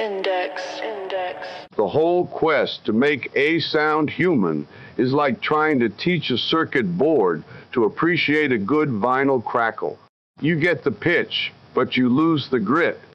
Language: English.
The whole quest to make a sound human is like trying to teach a circuit board to appreciate a good vinyl crackle. You get the pitch, but you lose the grit.